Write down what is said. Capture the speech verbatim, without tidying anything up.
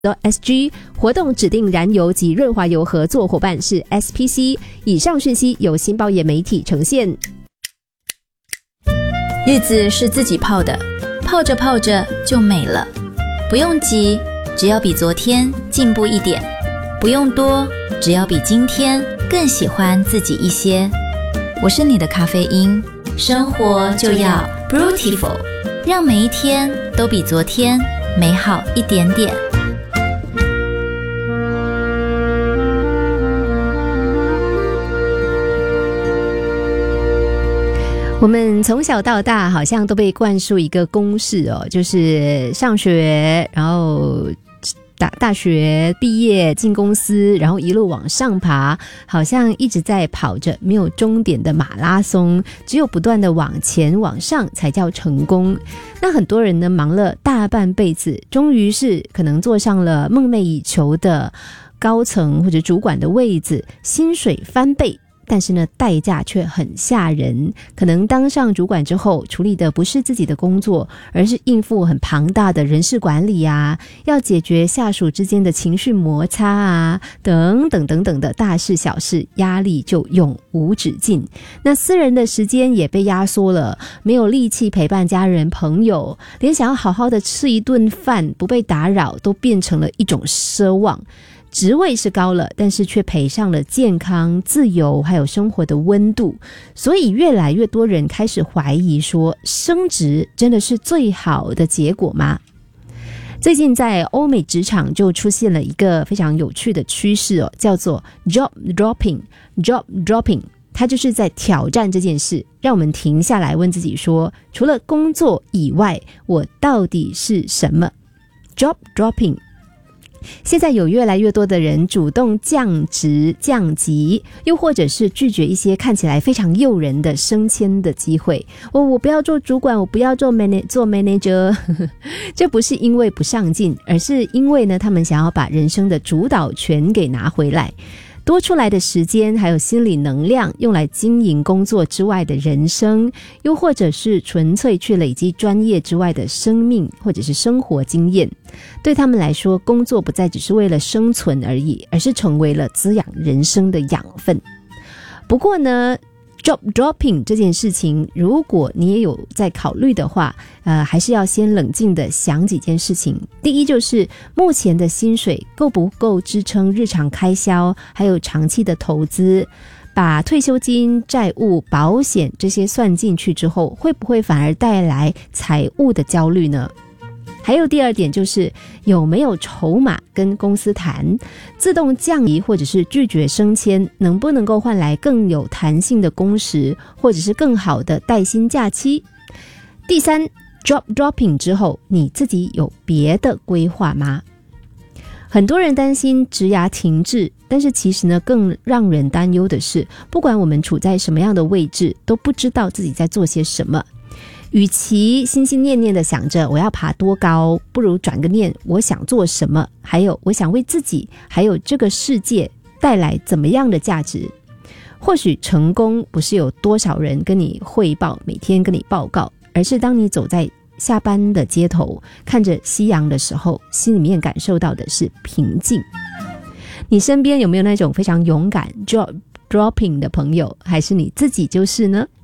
S G 活动指定燃油及润滑油合作伙伴是 S P C。 以上讯息由新报业媒体呈现。 日子是自己泡的，泡着泡着就美了。不用急，只要比昨天进步一点；不用多，只要比今天更喜欢自己一些。我是你的咖啡因，生活就要 Brutiful， 让每一天都比昨天美好一点点。 我们从小到大好像都被灌输一个公式哦，就是上学，然后大大学毕业进公司，然后一路往上爬，好像一直在跑着没有终点的马拉松，只有不断的往前往上才叫成功。那很多人呢，忙了大半辈子，终于是可能坐上了梦寐以求的高层或者主管的位子，薪水翻倍，但是呢，代价却很吓人。可能当上主管之后，处理的不是自己的工作，而是应付很庞大的人事管理啊，要解决下属之间的情绪摩擦啊，等等等等的大事小事，压力就永无止境。那私人的时间也被压缩了，没有力气陪伴家人朋友，连想要好好的吃一顿饭不被打扰，都变成了一种奢望。职位是高了，但是却赔上了健康、自由还有生活的温度。所以越来越多人开始怀疑说，升职真的是最好的结果吗？最近在欧美职场就出现了一个非常有趣的趋势哦，叫做 job dropping job dropping， 它就是在挑战这件事，让我们停下来问自己说，除了工作以外，我到底是什么？ job dropping，现在有越来越多的人主动降职降级，又或者是拒绝一些看起来非常诱人的升迁的机会。我我不要做主管，我不要做 man 做 manager 这不是因为不上进，而是因为呢，他们想要把人生的主导权给拿回来，多出来的时间还有心理能量用来经营工作之外的人生，又或者是纯粹去累积专业之外的生命或者是生活经验。对他们来说，工作不再只是为了生存而已，而是成为了滋养人生的养分。不过呢job dropping 这件事情，如果你也有在考虑的话，呃，还是要先冷静的想几件事情。第一，就是目前的薪水够不够支撑日常开销，还有长期的投资。把退休金、债务、保险这些算进去之后，会不会反而带来财务的焦虑呢？还有第二点，就是有没有筹码跟公司谈，自动降级或者是拒绝升迁，能不能够换来更有弹性的工时，或者是更好的带薪假期？第三， job dropping 之后，你自己有别的规划吗？很多人担心职涯停滞，但是其实呢，更让人担忧的是，不管我们处在什么样的位置，都不知道自己在做些什么。与其心心念念的想着我要爬多高，不如转个念，我想做什么，还有我想为自己还有这个世界带来怎么样的价值。或许成功不是有多少人跟你汇报，每天跟你报告，而是当你走在下班的街头，看着夕阳的时候，心里面感受到的是平静。你身边有没有那种非常勇敢 job dropping 的朋友，还是你自己就是呢？